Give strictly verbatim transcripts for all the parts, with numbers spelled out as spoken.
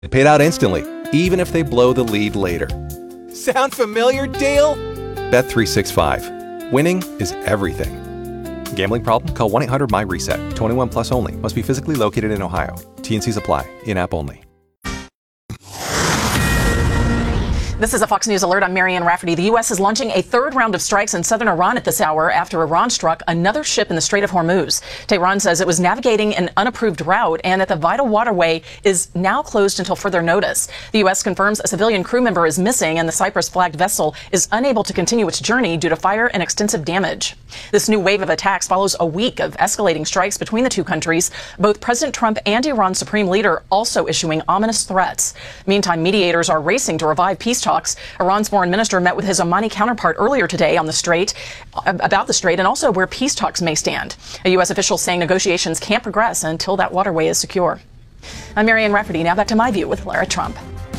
Paid out instantly, even if they blow the lead later. Sound familiar, Dale? Bet three sixty-five. Winning is everything. Gambling problem? Call one eight hundred my reset. twenty-one plus only. Must be physically located in Ohio. T and Cs apply. In-app only. This is a Fox News alert. I'm Marianne Rafferty. The U S is launching a third round of strikes in southern Iran at this hour after Iran struck another ship in the Strait of Hormuz. Tehran says it was navigating an unapproved route and that the vital waterway is now closed until further notice. The U S confirms a civilian crew member is missing and the Cyprus-flagged vessel is unable to continue its journey due to fire and extensive damage. This new wave of attacks follows a week of escalating strikes between the two countries, both President Trump and Iran's supreme leader also issuing ominous threats. Meantime, mediators are racing to revive peace talks. Iran's foreign minister met with his Omani counterpart earlier today on the Strait, about the Strait, and also where peace talks may stand. A U S official saying negotiations can't progress until that waterway is secure. I'm Marianne Rafferty. Now back to My View with Lara Trump.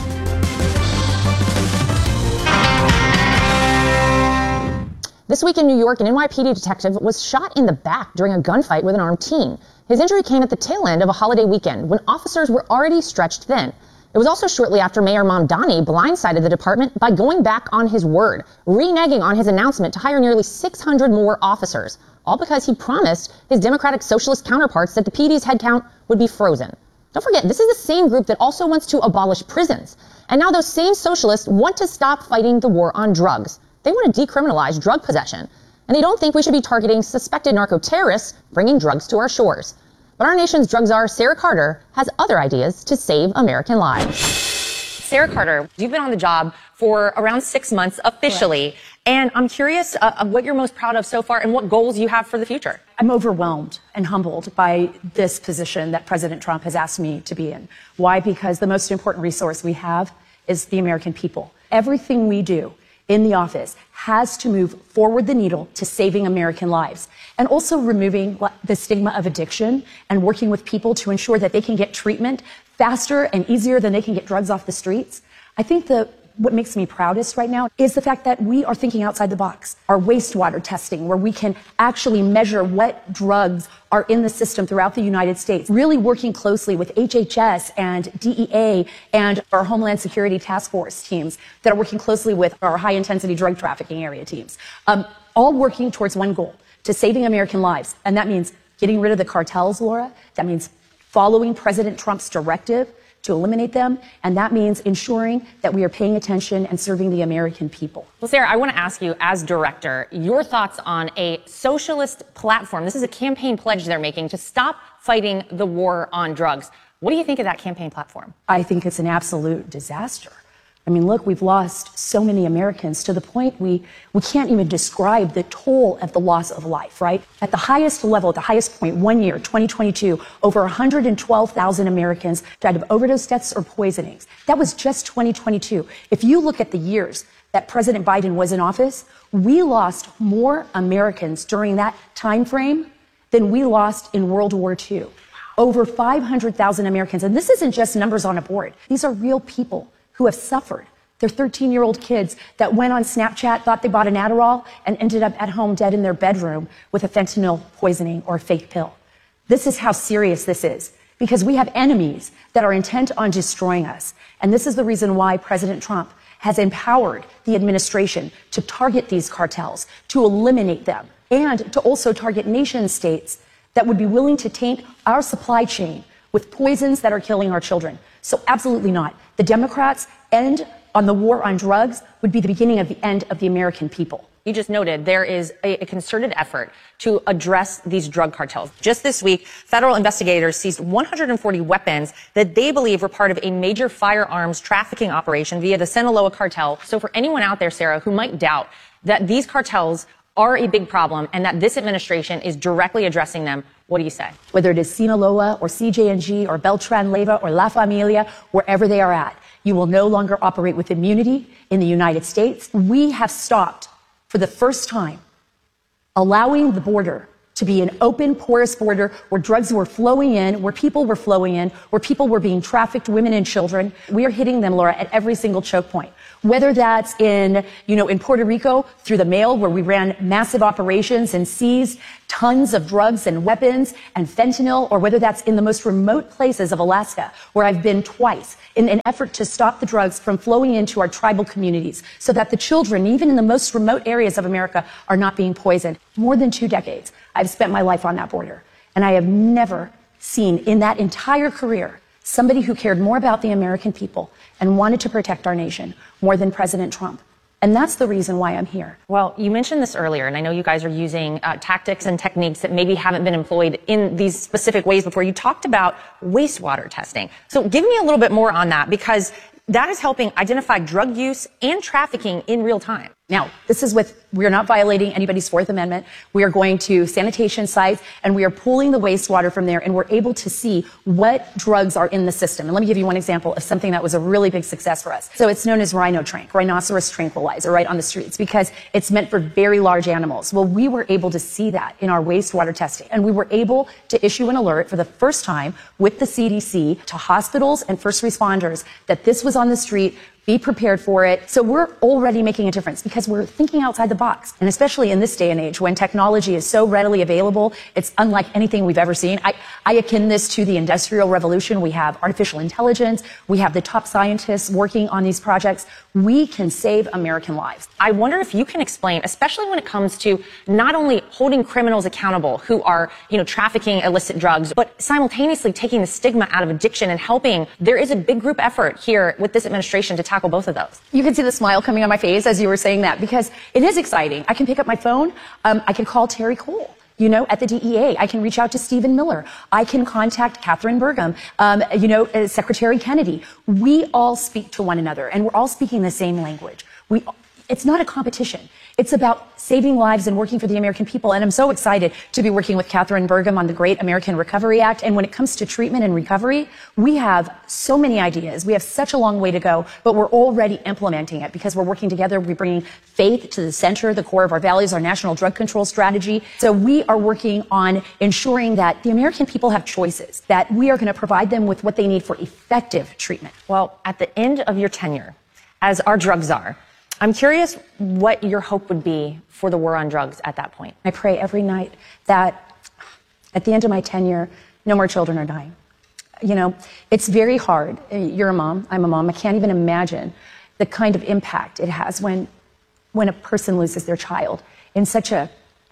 This week in New York, an N Y P D detective was shot in the back during a gunfight with an armed teen. His injury came at the tail end of a holiday weekend when officers were already stretched thin. It was also shortly after Mayor Mamdani blindsided the department by going back on his word, reneging on his announcement to hire nearly six hundred more officers, all because he promised his Democratic Socialist counterparts that the P D's headcount would be frozen. Don't forget, this is the same group that also wants to abolish prisons. And now those same socialists want to stop fighting the war on drugs. They want to decriminalize drug possession. And they don't think we should be targeting suspected narco-terrorists bringing drugs to our shores. But our nation's drug czar, Sarah Carter, has other ideas to save American lives. Sarah Carter, you've been on the job for around six months officially. Correct. And I'm curious uh, what you're most proud of so far and what goals you have for the future. I'm overwhelmed and humbled by this position that President Trump has asked me to be in. Why? Because the most important resource we have is the American people. Everything we do in the office has to move forward the needle to saving American lives and also removing the stigma of addiction and working with people to ensure that they can get treatment faster and easier than they can get drugs off the streets. I think the what makes me proudest right now is the fact that we are thinking outside the box. Our wastewater testing, where we can actually measure what drugs are in the system throughout the United States, really working closely with H H S and D E A and our Homeland Security Task Force teams that are working closely with our high-intensity drug trafficking area teams, um, all working towards one goal, to saving American lives. And that means getting rid of the cartels, Laura. That means following President Trump's directive to eliminate them, and that means ensuring that we are paying attention and serving the American people. Well, Sarah, I want to ask you, as director, your thoughts on a socialist platform. This is a campaign pledge they're making to stop fighting the war on drugs. What do you think of that campaign platform? I think it's an absolute disaster. I mean, look, we've lost so many Americans to the point we, we can't even describe the toll of the loss of life, right? At the highest level, at the highest point, one year, twenty twenty-two, over one hundred twelve thousand Americans died of overdose deaths or poisonings. That was just twenty twenty-two. If you look at the years that President Biden was in office, we lost more Americans during that time frame than we lost in World War Two. Over five hundred thousand Americans. And this isn't just numbers on a board. These are real people who have suffered. They're thirteen-year-old kids that went on Snapchat, thought they bought an Adderall, and ended up at home dead in their bedroom with a fentanyl poisoning or a fake pill. This is how serious this is, because we have enemies that are intent on destroying us. And this is the reason why President Trump has empowered the administration to target these cartels, to eliminate them, and to also target nation states that would be willing to taint our supply chain with poisons that are killing our children. So absolutely not. The Democrats' end on the war on drugs would be the beginning of the end of the American people. You just noted there is a, a concerted effort to address these drug cartels. Just this week, federal investigators seized one hundred forty weapons that they believe were part of a major firearms trafficking operation via the Sinaloa cartel. So for anyone out there, Sarah, who might doubt that these cartels are a big problem and that this administration is directly addressing them, what do you say? Whether it is Sinaloa or C J N G or Beltran Leyva or La Familia, wherever they are at, you will no longer operate with immunity in the United States. We have stopped, for the first time, allowing the border to be an open, porous border where drugs were flowing in, where people were flowing in, where people were being trafficked, women and children. We are hitting them, Laura, at every single choke point. Whether that's in, you know, in Puerto Rico through the mail, where we ran massive operations and seized tons of drugs and weapons and fentanyl, or whether that's in the most remote places of Alaska, where I've been twice, in an effort to stop the drugs from flowing into our tribal communities so that the children, even in the most remote areas of America, are not being poisoned. More than two decades, I've spent my life on that border, and I have never seen in that entire career somebody who cared more about the American people and wanted to protect our nation more than President Trump. And that's the reason why I'm here. Well, you mentioned this earlier, and I know you guys are using uh, tactics and techniques that maybe haven't been employed in these specific ways before. You talked about wastewater testing. So give me a little bit more on that, because that is helping identify drug use and trafficking in real time. Now, this is with, we are not violating anybody's Fourth Amendment. We are going to sanitation sites and we are pulling the wastewater from there, and we're able to see what drugs are in the system. And let me give you one example of something that was a really big success for us. So it's known as Rhinotrank, rhinoceros tranquilizer, right on the streets, because it's meant for very large animals. Well, we were able to see that in our wastewater testing, and we were able to issue an alert for the first time with the C D C to hospitals and first responders that this was on the street. Be prepared for it. So we're already making a difference because we're thinking outside the box. And especially in this day and age when technology is so readily available, it's unlike anything we've ever seen. I, I akin this to the Industrial Revolution. We have artificial intelligence. We have the top scientists working on these projects. We can save American lives. I wonder if you can explain, especially when it comes to not only holding criminals accountable who are, you know, trafficking illicit drugs, but simultaneously taking the stigma out of addiction and helping. There is a big group effort here with this administration to tackle both of those. You can see the smile coming on my face as you were saying that, because it is exciting. I can pick up my phone. Um, I can call Terry Cole, you know, at the D E A. I can reach out to Stephen Miller. I can contact Catherine Burgum, um, you know, uh, Secretary Kennedy. We all speak to one another, and we're all speaking the same language. We, it's not a competition. It's about saving lives and working for the American people. And I'm so excited to be working with Catherine Burgum on the Great American Recovery Act. And when it comes to treatment and recovery, we have so many ideas. We have such a long way to go, but we're already implementing it because we're working together. We're bringing faith to the center, the core of our values, our national drug control strategy. So we are working on ensuring that the American people have choices, that we are going to provide them with what they need for effective treatment. Well, at the end of your tenure as our drug czar, I'm curious what your hope would be for the war on drugs at that point. I pray every night that at the end of my tenure, no more children are dying. You know, it's very hard. You're a mom. I'm a mom. I can't even imagine the kind of impact it has when, when a person loses their child in such a,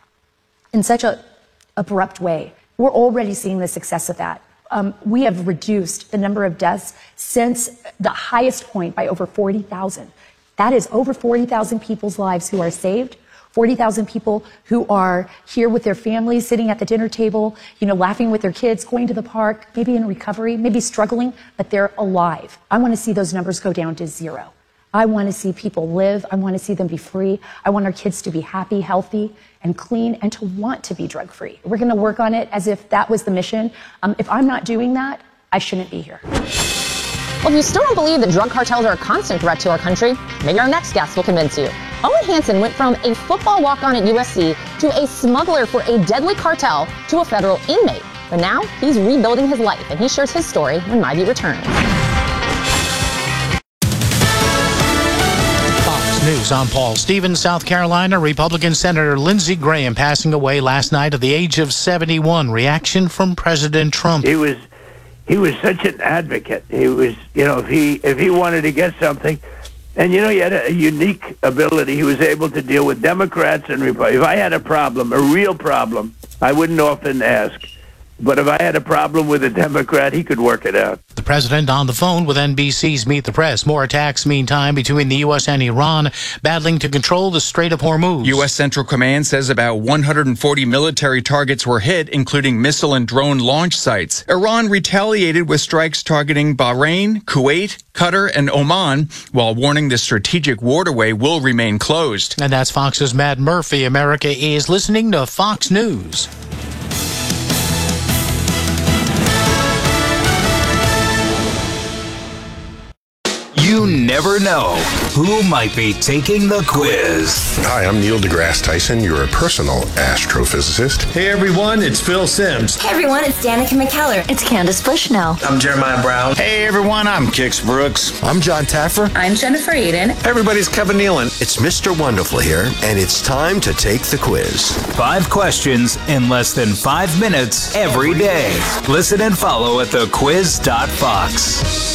in such a abrupt way. We're already seeing the success of that. Um, we have reduced the number of deaths since the highest point by over forty thousand. That is over forty thousand people's lives who are saved, forty thousand people who are here with their families, sitting at the dinner table, you know, laughing with their kids, going to the park, maybe in recovery, maybe struggling, but they're alive. I want to see those numbers go down to zero. I want to see people live. I want to see them be free. I want our kids to be happy, healthy, and clean, and to want to be drug-free. We're going to work on it as if that was the mission. Um, if I'm not doing that, I shouldn't be here. Well, if you still don't believe that drug cartels are a constant threat to our country, maybe our next guest will convince you. Owen Hansen went from a football walk-on at U S C to a smuggler for a deadly cartel to a federal inmate. But now he's rebuilding his life, and he shares his story when My Beat returns. Fox News, I'm Paul Stevens. South Carolina Republican Senator Lindsey Graham passing away last night at the age of seventy-one. Reaction from President Trump. He was He was such an advocate. He was, you know, if he if he wanted to get something, and you know, he had a unique ability. He was able to deal with Democrats and Republicans. If I had a problem, a real problem, I wouldn't often ask. But if I had a problem with a Democrat, he could work it out. The president on the phone with N B C's Meet the Press. More attacks, meantime, between the U S and Iran, battling to control the Strait of Hormuz. U S Central Command says about one hundred forty military targets were hit, including missile and drone launch sites. Iran retaliated with strikes targeting Bahrain, Kuwait, Qatar, and Oman, while warning the strategic waterway will remain closed. And that's Fox's Matt Murphy. America is listening to Fox News. You You never know who might be taking the quiz. Hi, I'm Neil deGrasse Tyson, your personal astrophysicist. Hey everyone, it's Phil Simms. Hey everyone, it's Danica McKellar. It's Candace Bushnell. I'm Jeremiah Brown. Hey everyone, I'm Kix Brooks. I'm John Taffer. I'm Jennifer Eden. Everybody's Kevin Nealon. It's Mister Wonderful here, and it's time to take the quiz. Five questions in less than five minutes every day. Listen and follow at the quiz dot fox.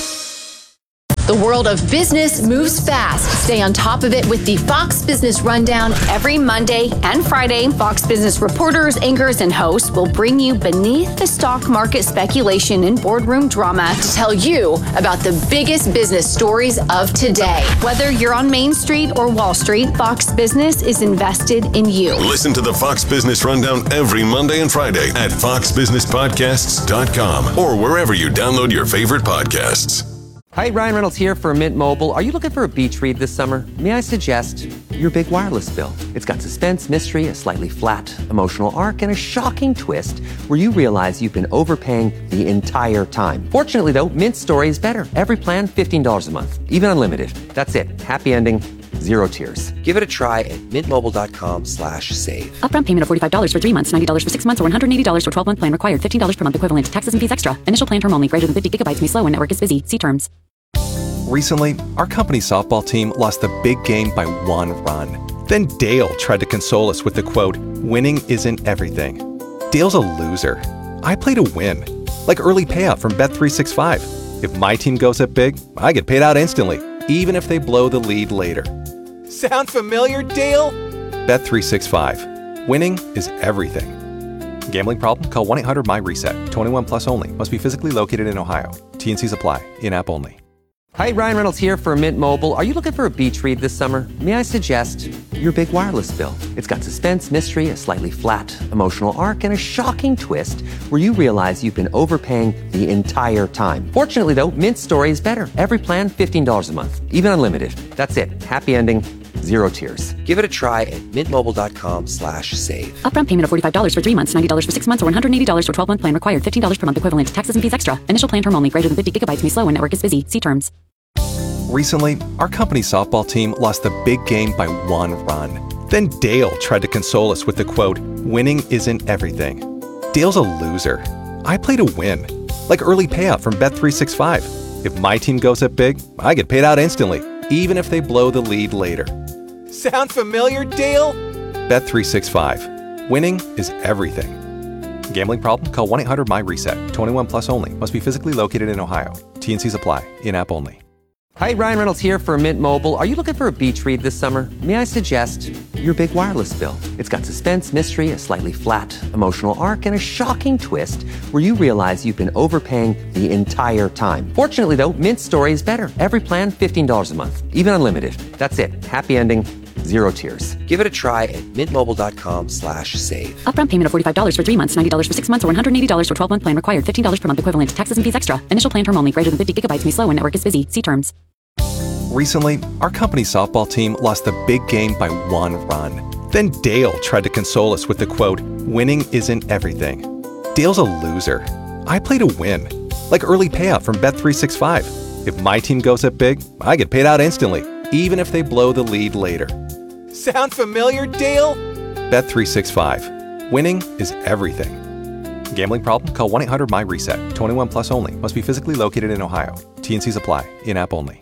The world of business moves fast. Stay on top of it with the Fox Business Rundown every Monday and Friday. Fox Business reporters, anchors, and hosts will bring you beneath the stock market speculation and boardroom drama to tell you about the biggest business stories of today. Whether you're on Main Street or Wall Street, Fox Business is invested in you. Listen to the Fox Business Rundown every Monday and Friday at fox business podcasts dot com or wherever you download your favorite podcasts. Hi, Ryan Reynolds here for Mint Mobile. Are you looking for a beach read this summer? May I suggest your big wireless bill? It's got suspense, mystery, a slightly flat emotional arc, and a shocking twist where you realize you've been overpaying the entire time. Fortunately, though, Mint's story is better. Every plan, fifteen dollars a month, even unlimited. That's it. Happy ending. Zero tears. Give it a try at mintmobile.com slash save. Upfront payment of forty-five dollars for three months, ninety dollars for six months, or one hundred eighty dollars for twelve-month plan required. fifteen dollars per month equivalent. Taxes and fees extra. Initial plan term only. Greater than fifty gigabytes may slow when network is busy. See terms. Recently, our company softball team lost the big game by one run. Then Dale tried to console us with the quote, "Winning isn't everything." Dale's a loser. I play to win. Like early payout from Bet three sixty-five. If my team goes up big, I get paid out instantly, even if they blow the lead later. Sound familiar, Dale? Bet three sixty-five. Winning is everything. Gambling problem? Call one eight hundred M Y reset. twenty-one plus only. Must be physically located in Ohio. T N Cs apply. In-app only. Hi, Ryan Reynolds here for Mint Mobile. Are you looking for a beach read this summer? May I suggest your big wireless bill? It's got suspense, mystery, a slightly flat emotional arc, and a shocking twist where you realize you've been overpaying the entire time. Fortunately, though, Mint's story is better. Every plan, fifteen dollars a month, even unlimited. That's it. Happy ending. Zero tears. Give it a try at mintmobile.com slash save. Upfront payment of forty-five dollars for three months, ninety dollars for six months, or one hundred eighty dollars for twelve-month plan required. fifteen dollars per month equivalent. Taxes and fees extra. Initial plan term only. Greater than fifty gigabytes may slow when network is busy. See terms. Recently, our company softball team lost the big game by one run. Then Dale tried to console us with the quote, "Winning isn't everything." Dale's a loser. I play to win. Like early payout from Bet three sixty-five. If my team goes up big, I get paid out instantly, even if they blow the lead later. Sound familiar, Dale? Bet three sixty-five. Winning is everything. Gambling problem? Call one eight hundred M Y reset. twenty-one plus only. Must be physically located in Ohio. T N Cs apply. In-app only. Hi, Ryan Reynolds here for Mint Mobile. Are you looking for a beach read this summer? May I suggest your big wireless bill? It's got suspense, mystery, a slightly flat emotional arc, and a shocking twist where you realize you've been overpaying the entire time. Fortunately, though, Mint's story is better. Every plan, fifteen dollars a month, even unlimited. That's it. Happy ending. Zero tears. Give it a try at mintmobile.com slash save. Upfront payment of forty-five dollars for three months, ninety dollars for six months, or one hundred eighty dollars for twelve-month plan required. fifteen dollars per month equivalent. Taxes and fees extra. Initial plan term only. Greater than fifty gigabytes may slow when network is busy. See terms. Recently, our company softball team lost the big game by one run. Then Dale tried to console us with the quote, "Winning isn't everything." Dale's a loser. I play to win. Like early payout from Bet three sixty-five. If my team goes up big, I get paid out instantly, even if they blow the lead later. Sound familiar, Dale? Bet three sixty-five. Winning is everything. Gambling problem? Call one eight hundred M Y reset. twenty-one plus only. Must be physically located in Ohio. T N Cs apply. In-app only.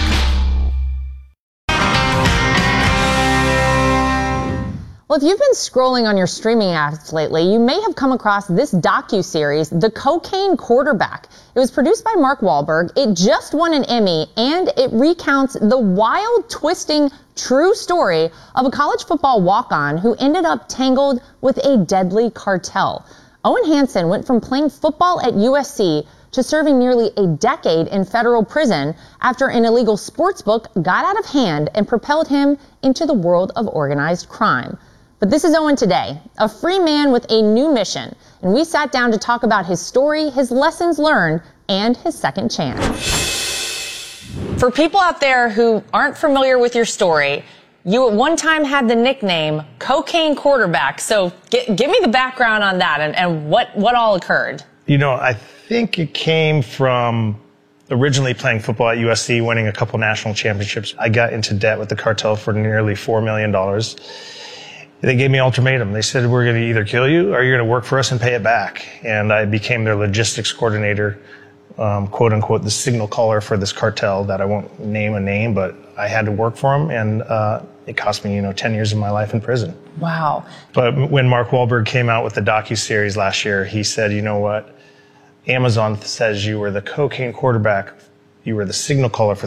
Well, if you've been scrolling on your streaming apps lately, you may have come across this docuseries, The Cocaine Quarterback. It was produced by Mark Wahlberg. It just won an Emmy, and it recounts the wild, twisting, true story of a college football walk-on who ended up tangled with a deadly cartel. Owen Hansen went from playing football at U S C to serving nearly a decade in federal prison after an illegal sports book got out of hand and propelled him into the world of organized crime. But this is Owen today, a free man with a new mission, and we sat down to talk about his story, his lessons learned, and his second chance. For people out there who aren't familiar with your story, you at one time had the nickname Cocaine Quarterback. So g- give me the background on that and, and what, what all occurred. You know, I think it came from originally playing football at U S C, winning a couple national championships. I got into debt with the cartel for nearly four million dollars. They gave me an ultimatum. They said, we're going to either kill you or you're going to work for us and pay it back. And I became their logistics coordinator, um, quote unquote, the signal caller for this cartel that I won't name a name, but I had to work for them. And uh, it cost me, you know, ten years of my life in prison. Wow. But when Mark Wahlberg came out with the docuseries last year, he said, you know what? Amazon says you were the cocaine quarterback. You were the signal caller for